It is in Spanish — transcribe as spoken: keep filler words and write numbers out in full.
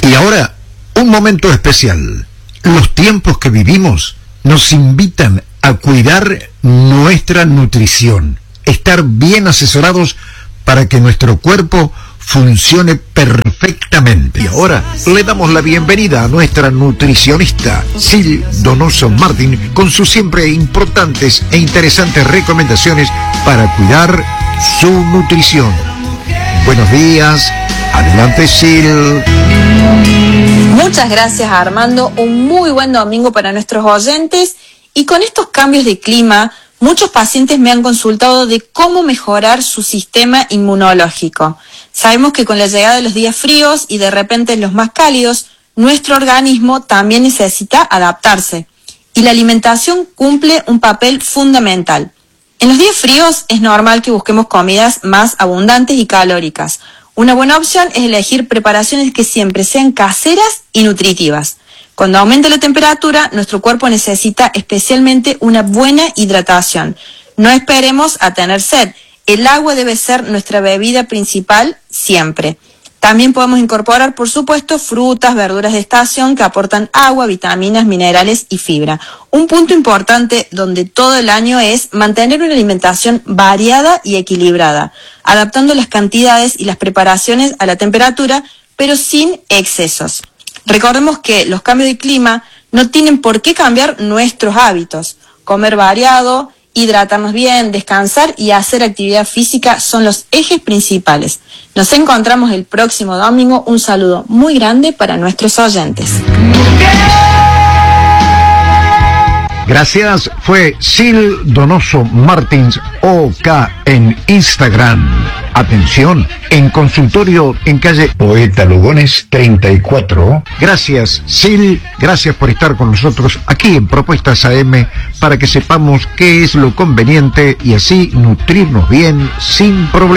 Y ahora, un momento especial. Los tiempos que vivimos nos invitan a cuidar nuestra nutrición, estar bien asesorados para que nuestro cuerpo funcione perfectamente. Y ahora le damos la bienvenida a nuestra nutricionista, Sil Donoso Martín, con sus siempre importantes e interesantes recomendaciones para cuidar su nutrición. Buenos días, adelante Sil. Muchas gracias, Armando, un muy buen domingo para nuestros oyentes. Y con estos cambios de clima, muchos pacientes me han consultado de cómo mejorar su sistema inmunológico. Sabemos que con la llegada de los días fríos y de repente los más cálidos, nuestro organismo también necesita adaptarse. Y la alimentación cumple un papel fundamental. En los días fríos es normal que busquemos comidas más abundantes y calóricas. Una buena opción es elegir preparaciones que siempre sean caseras y nutritivas. Cuando aumenta la temperatura, nuestro cuerpo necesita especialmente una buena hidratación. No esperemos a tener sed. El agua debe ser nuestra bebida principal siempre. También podemos incorporar, por supuesto, frutas, verduras de estación que aportan agua, vitaminas, minerales y fibra. Un punto importante donde todo el año es mantener una alimentación variada y equilibrada, adaptando las cantidades y las preparaciones a la temperatura, pero sin excesos. Recordemos que los cambios de clima no tienen por qué cambiar nuestros hábitos. Comer variado, hidratarnos bien, descansar y hacer actividad física son los ejes principales. Nos encontramos el próximo domingo. Un saludo muy grande para nuestros oyentes. Gracias, fue Sil Donoso Martins O K en Instagram. Atención, en consultorio en calle Poeta Lugones treinta y cuatro. Gracias, Sil, gracias por estar con nosotros aquí en Propuestas A M para que sepamos qué es lo conveniente y así nutrirnos bien sin problemas.